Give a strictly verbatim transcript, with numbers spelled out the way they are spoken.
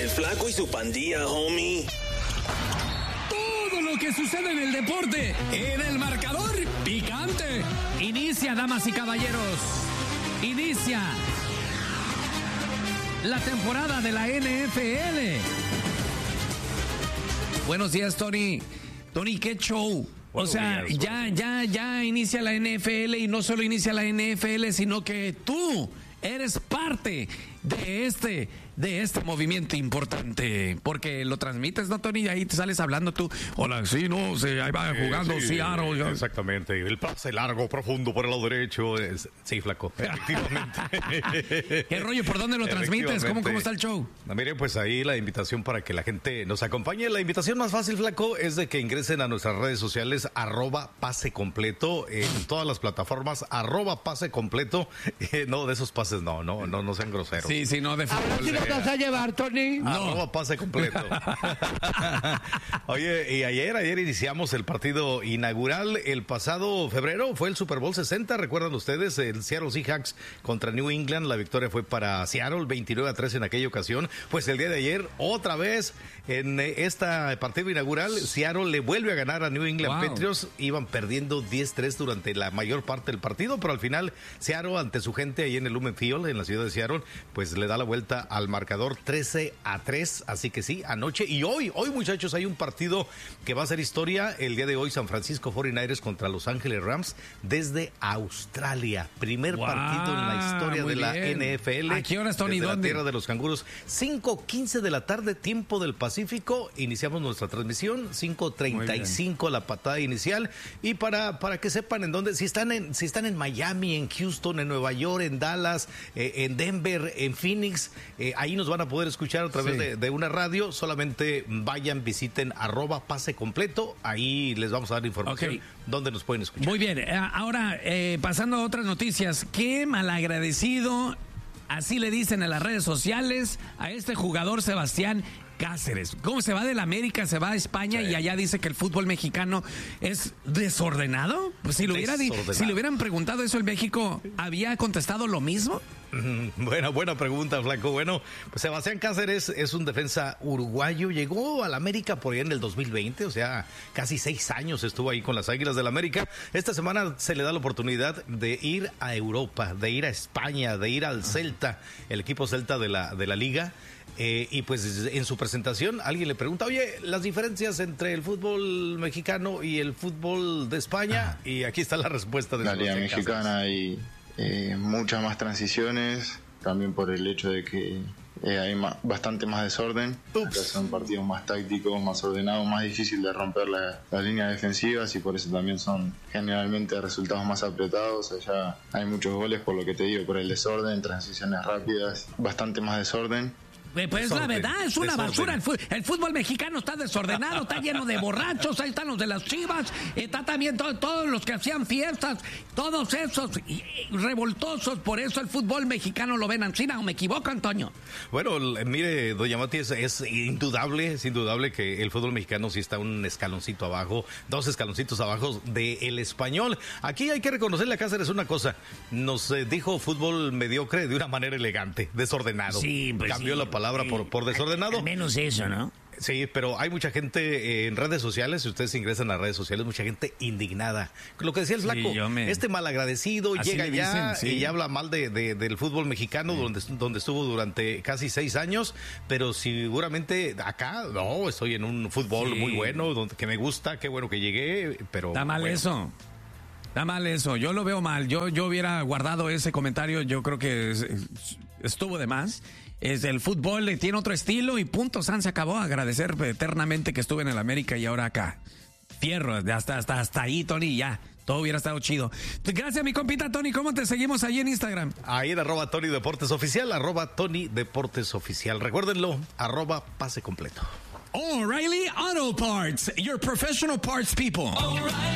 El Flaco y su pandilla, homie. Todo lo que sucede en el deporte, en el marcador picante. Inicia, damas y caballeros. Inicia la temporada de la N F L. Buenos días, Tony. Tony, qué show. O sea, ya, ya, ya inicia la N F L y no solo inicia la N F L, sino que tú eres parte de este, de este movimiento importante, porque lo transmites, ¿no, Tony? Y ahí te sales hablando tú. Hola, sí, no, sí, ahí va jugando sí, sí, Seattle. Exactamente, el pase largo, profundo por el lado derecho. Es, sí, Flaco, efectivamente. ¿Qué rollo? ¿Por dónde lo transmites? ¿Cómo, cómo está el show? No, mire, pues ahí la invitación para que la gente nos acompañe. La invitación más fácil, Flaco, es de que ingresen a nuestras redes sociales, arroba pase completo, en todas las plataformas, arroba pase completo. Eh, no, de esos pases no, no, no, no sean groseros. Sí, sí, no, de fútbol. ¿Ahora sí lo vas a llevar, Tony? No. Arroba pase completo. Oye, y ayer, ayer iniciamos el partido inaugural. El pasado febrero fue el Super Bowl sesenta, ¿recuerdan ustedes? El Seattle Seahawks contra New England. La victoria fue para Seattle, veintinueve a tres en aquella ocasión. Pues el día de ayer, otra vez, en este partido inaugural, Seattle le vuelve a ganar a New England Wow. Patriots. Iban perdiendo diez tres durante la mayor parte del partido, pero al final Seattle, ante su gente ahí en el Lumen Field, en la ciudad de Seattle, pues le da la vuelta al marcador trece a tres. Así que sí, anoche y hoy, hoy muchachos, hay un partido que va a ser historia. El día de hoy, San Francisco cuarenta y nueve ers contra Los Ángeles Rams desde Australia. Primer Wow, partido en la historia de la bien. N F L. ¿A qué horas, Tony? Desde ¿Dónde? la tierra de los canguros. cinco quince de la tarde, tiempo del Pacífico. Iniciamos nuestra transmisión. cinco treinta y cinco la patada inicial. Y para, para que sepan en dónde, si están en, si están en Miami, en Houston, en Nueva York, en Dallas, eh, en Denver, en Phoenix, eh, ahí nos van a poder escuchar a través Sí. de, de una radio. Solamente vayan, visiten arroba pase completo. Ahí les vamos a dar información Ok. dónde nos pueden escuchar. Muy bien, eh, ahora eh, pasando a otras noticias, qué malagradecido, así le dicen en las redes sociales, a este jugador Sebastián Cáceres. ¿Cómo se va de la América, se va a España Sí. y allá dice que el fútbol mexicano es desordenado? Pues si, lo hubiera di- Desordenado. si le hubieran preguntado eso en México, ¿había contestado lo mismo? Buena, buena pregunta, Flaco. Bueno, pues Sebastián Cáceres es un defensa uruguayo. Llegó al América por allá en el dos mil veinte, o sea, casi seis años estuvo ahí con las Águilas del América. Esta semana se le da la oportunidad de ir a Europa, de ir a España, de ir al Celta, el equipo Celta de la, de la Liga. Eh, y pues en su presentación alguien le pregunta, oye, las diferencias entre el fútbol mexicano y el fútbol de España. Y aquí está la respuesta de la Liga Sebastián Cáceres. Mexicana hay eh, muchas más transiciones, también por el hecho de que eh, hay ma- bastante más desorden. Ups. Acá son partidos más tácticos, más ordenados, más difícil de romper la- las líneas defensivas y por eso también son generalmente resultados más apretados. Allá hay muchos goles, por lo que te digo, por el desorden, transiciones rápidas, bastante más desorden. Eh, Pues la Desorden, verdad, es una desorden. basura. El, fu- el fútbol mexicano está desordenado, está lleno de borrachos, ahí están los de las Chivas, está también to- todos los que hacían fiestas, todos esos y- y revoltosos. Por eso el fútbol mexicano lo ven en China, ¿o me equivoco, Antonio? Bueno, l- mire, doña Mati, es, es indudable, es indudable que el fútbol mexicano sí está un escaloncito abajo, dos escaloncitos abajo del español. Aquí hay que reconocerle a Cáceres una cosa, nos eh, dijo fútbol mediocre de una manera elegante, desordenado. Sí, pues Cambió sí. la palabra por, por desordenado. Al menos eso, ¿no? Sí, pero hay mucha gente eh, en redes sociales, si ustedes ingresan a las redes sociales, mucha gente indignada. Lo que decía el Sí, flaco, yo me- este malagradecido Así llega le allá dicen, sí. y habla mal de, de- del fútbol mexicano, donde, donde estuvo durante casi seis años, pero seguramente acá, no, estoy en un fútbol Sí. muy bueno, donde, que me gusta, qué bueno que llegué, pero... Está mal bueno. eso. Está mal eso. Yo lo veo mal. Yo, yo hubiera guardado ese comentario. Yo creo que es- es- estuvo de más. Es el fútbol, eh, tiene otro estilo y punto. San se acabó. Agradecer eternamente que estuve en el América y ahora acá. Fierro, hasta, hasta, hasta ahí, Tony, y ya. Todo hubiera estado chido. Gracias, mi compita Tony. ¿Cómo te seguimos ahí en Instagram? Ahí en arroba Tony Deportes Oficial, arroba Tony Deportes Oficial. Recuérdenlo, arroba pase completo. O'Reilly Auto Parts, your professional parts people.